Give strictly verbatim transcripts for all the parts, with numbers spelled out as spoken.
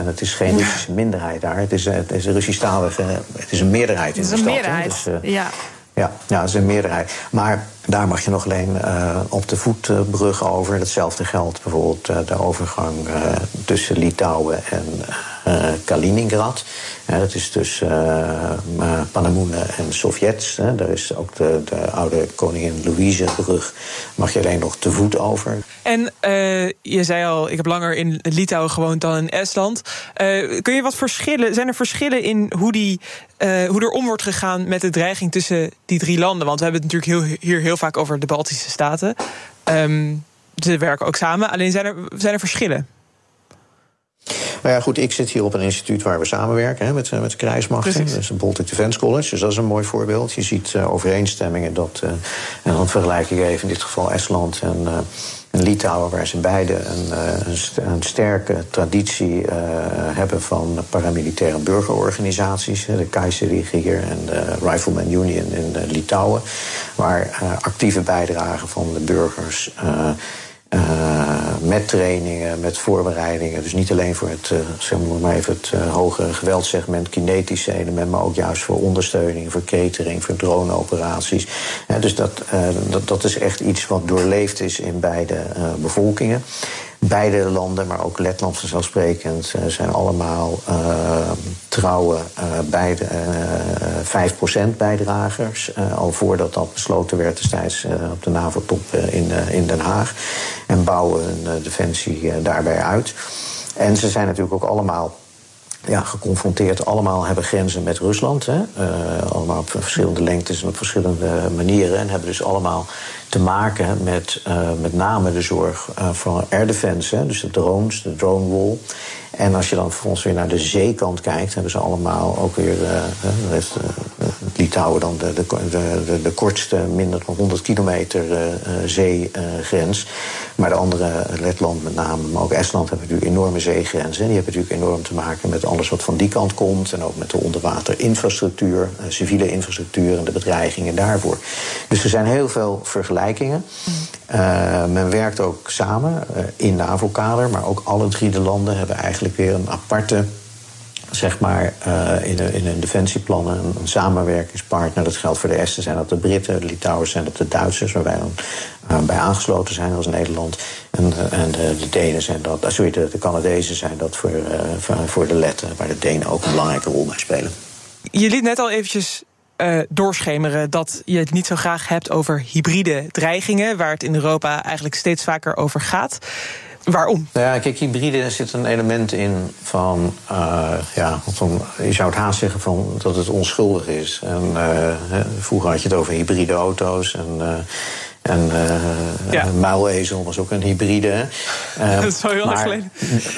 En het is geen Russische minderheid daar. Het is, het is een Russisch-talige, het is een meerderheid in de stad. Het is een meerderheid, dus, uh, ja. Ja, ja, dat is een meerderheid. Maar daar mag je nog alleen uh, op de voetbrug over. Hetzelfde geldt bijvoorbeeld uh, de overgang uh, tussen Litouwen en uh, Kaliningrad. Uh, dat is tussen uh, Panamoune en Sovjets. Uh, daar is ook de, de oude koningin Louise-brug. Mag je alleen nog te voet over. En uh, je zei al, ik heb langer in Litouwen gewoond dan in Estland. Uh, kun je wat verschillen? Zijn er verschillen in hoe, die, uh, hoe er om wordt gegaan met de dreiging tussen die drie landen? Want we hebben het natuurlijk heel, hier heel vaak over de Baltische Staten. Um, ze werken ook samen. Alleen zijn er, zijn er verschillen? Nou ja, goed, ik zit hier op een instituut waar we samenwerken hè, met, met de krijgsmachten. Precies. Dat is de Baltic Defense College, dus dat is een mooi voorbeeld. Je ziet uh, overeenstemmingen dat, uh, en dan vergelijk ik even in dit geval Estland en, uh, en Litouwen, waar ze beide een, uh, een sterke traditie uh, hebben van paramilitaire burgerorganisaties. De Kaiserlige hier en de Rifleman Union in uh, Litouwen, waar uh, actieve bijdrage van de burgers Uh, Uh, met trainingen, met voorbereidingen. Dus niet alleen voor het, uh, zeg maar even het uh, hogere geweldssegment, kinetische element, maar ook juist voor ondersteuning, voor catering, voor droneoperaties. Uh, dus dat, uh, dat, dat is echt iets wat doorleefd is in beide uh, bevolkingen. Beide landen, maar ook Letland vanzelfsprekend, uh, zijn allemaal uh, trouwe uh, beide, uh, vijf procent bijdragers. Uh, al voordat dat besloten werd destijds uh, op de NAVO-top uh, in, uh, in Den Haag. En bouwen hun uh, defensie uh, daarbij uit. En ze zijn natuurlijk ook allemaal ja, geconfronteerd. Allemaal hebben grenzen met Rusland. Hè? Uh, allemaal op verschillende lengtes en op verschillende manieren. En hebben dus allemaal te maken met uh, met name de zorg uh, voor air defense. Hè? Dus de drones, de drone wall. En als je dan vervolgens weer naar de zeekant kijkt, hebben ze allemaal ook weer uh, uh, heeft, uh, Litouwen dan de, de, de, de kortste, minder dan honderd kilometer uh, zeegrens. Uh, maar de andere, Letland met name, maar ook Estland, hebben natuurlijk enorme zeegrenzen. En die hebben natuurlijk enorm te maken met alles wat van die kant komt. En ook met de onderwaterinfrastructuur, uh, civiele infrastructuur en de bedreigingen daarvoor. Dus er zijn heel veel vergelijkingen. Uh, men werkt ook samen uh, in NAVO-kader, maar ook alle drie de landen hebben eigenlijk weer een aparte, zeg maar, uh, in, een, in een defensieplannen een, een samenwerkingspartner. Dat geldt voor de Esten, zijn dat de Britten, de Litouwers zijn dat de Duitsers, waar wij dan uh, bij aangesloten zijn als Nederland. En, uh, en de, de Denen zijn dat, uh, sorry, de, de Canadezen zijn dat voor, uh, voor, voor de Letten, waar de Denen ook een belangrijke rol bij spelen. Je liet net al eventjes Uh, doorschemeren dat je het niet zo graag hebt over hybride dreigingen, waar het in Europa eigenlijk steeds vaker over gaat. Waarom? Nou ja, kijk, hybride zit een element in van, uh, ja, van, je zou het haast zeggen van dat het onschuldig is. En uh, vroeger had je het over hybride auto's en Uh, En uh, ja. Een muilezel was ook een hybride. Uh, dat is wel heel lang geleden.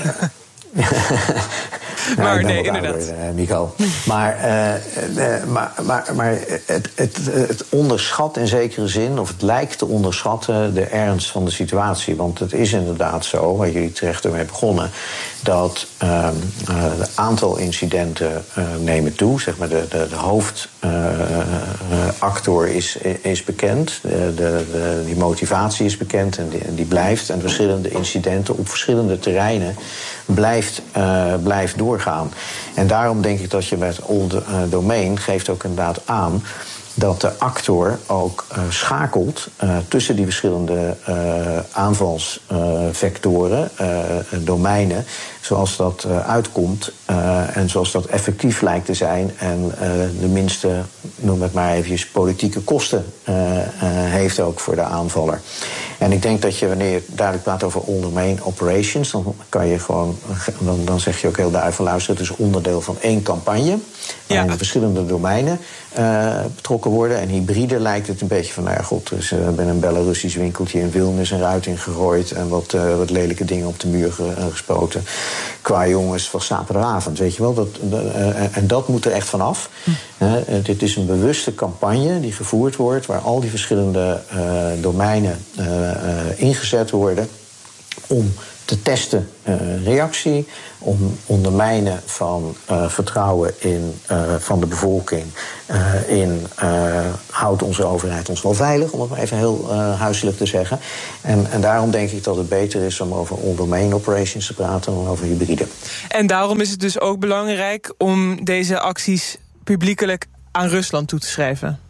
Ja, maar nee, inderdaad. Ouder, uh, Michael. Maar, uh, uh, maar, maar, maar het, het, het onderschat in zekere zin, of het lijkt te onderschatten, de ernst van de situatie. Want het is inderdaad zo, waar jullie terecht ermee begonnen, dat uh, uh, het aantal incidenten uh, nemen toe. Zeg maar de, de, de hoofdactor uh, uh, is, is bekend. De, de, de, die motivatie is bekend en die, die blijft. En verschillende incidenten op verschillende terreinen blijft, uh, blijft doorgaan. En daarom denk ik dat je met Old uh, Domain geeft ook inderdaad aan dat de actor ook uh, schakelt uh, tussen die verschillende uh, aanvalsvectoren, uh, uh, domeinen, zoals dat uh, uitkomt uh, en zoals dat effectief lijkt te zijn en uh, de minste, noem het maar even, politieke kosten uh, uh, heeft ook voor de aanvaller. En ik denk dat je, wanneer je duidelijk praat over all-domain operations, dan kan je gewoon, dan, dan zeg je ook heel duidelijk van luister, het is onderdeel van één campagne, waarin ja. verschillende domeinen uh, betrokken worden. En hybride lijkt het een beetje van, nou ja, god, er is uh, bij een Belarusisch winkeltje in Vilnius een ruit ingegooid en wat, uh, wat lelijke dingen op de muur uh, gespoten. Qua jongens van zaterdagavond, weet je wel. Dat, uh, en dat moet er echt vanaf. Hm. Uh, dit is een bewuste campagne die gevoerd wordt, waar al die verschillende uh, domeinen uh, uh, ingezet worden om te testen uh, reactie, om ondermijnen van uh, vertrouwen in, uh, van de bevolking uh, in uh, houdt onze overheid ons wel veilig, om het maar even heel uh, huiselijk te zeggen. En, en daarom denk ik dat het beter is om over all-domain operations te praten dan over hybride. En daarom is het dus ook belangrijk om deze acties publiekelijk aan Rusland toe te schrijven.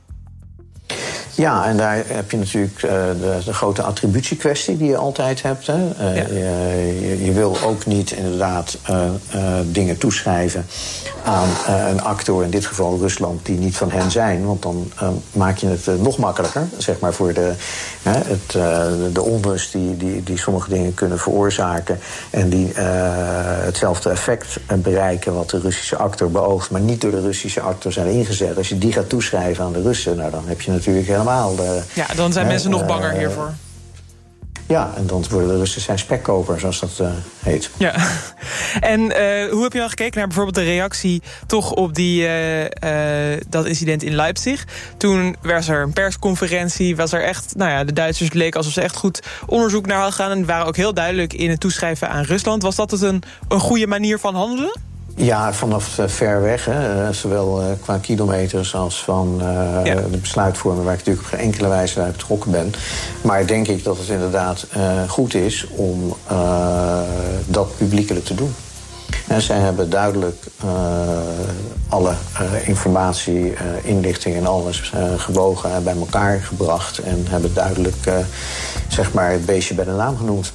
Ja, en daar heb je natuurlijk uh, de, de grote attributiekwestie die je altijd hebt. Hè. Uh, ja. je, je wil ook niet inderdaad uh, uh, dingen toeschrijven aan uh, een actor, in dit geval Rusland, die niet van hen zijn. Want dan uh, maak je het uh, nog makkelijker, zeg maar, voor de, uh, het, uh, de onrust die, die, die sommige dingen kunnen veroorzaken. En die uh, hetzelfde effect bereiken wat de Russische actor beoogt, maar niet door de Russische actor zijn ingezet. Als je die gaat toeschrijven aan de Russen, nou, dan heb je natuurlijk helemaal de, ja, dan zijn uh, mensen nog banger uh, hiervoor. Ja, en dan worden de Russen zijn spekkoper, zoals dat uh, heet. Ja. En uh, hoe heb je dan gekeken naar bijvoorbeeld de reactie toch op die, uh, uh, dat incident in Leipzig? Toen was er een persconferentie, was er echt, nou ja, de Duitsers leken alsof ze echt goed onderzoek naar hadden gedaan en waren ook heel duidelijk in het toeschrijven aan Rusland. Was dat het een, een goede manier van handelen? Ja, vanaf uh, ver weg, hè, zowel uh, qua kilometers als van uh, ja. de besluitvorming, waar ik natuurlijk op geen enkele wijze bij betrokken ben. Maar denk ik dat het inderdaad uh, goed is om uh, dat publiekelijk te doen. En zij hebben duidelijk uh, alle uh, informatie, uh, inlichting en alles uh, gewogen en bij elkaar gebracht. En hebben duidelijk uh, zeg maar het beestje bij de naam genoemd.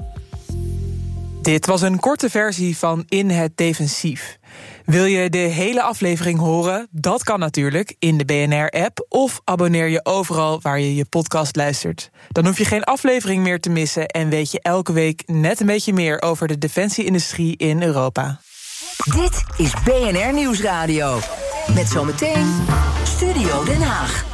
Dit was een korte versie van In het Defensief. Wil je de hele aflevering horen? Dat kan natuurlijk in de B N R-app of abonneer je overal waar je je podcast luistert. Dan hoef je geen aflevering meer te missen en weet je elke week net een beetje meer over de defensieindustrie in Europa. Dit is B N R Nieuwsradio. Met zometeen Studio Den Haag.